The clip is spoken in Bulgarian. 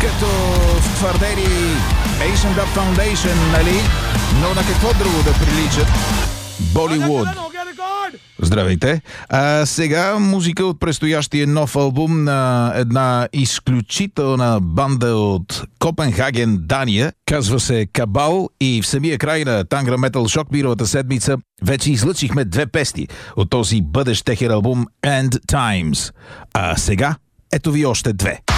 като твърдели Asian Dub Foundation, нали? Но на какво друго да приличат? Боливуд. Здравейте! Сега музика от предстоящия нов албум на една изключителна банда от Копенхаген, Дания. Казва се Кабал и в самия край на Тангра Метал Шок миналата седмица вече излъчихме 2 песни от този бъдещ техен албум End Times. А сега ето ви още 2.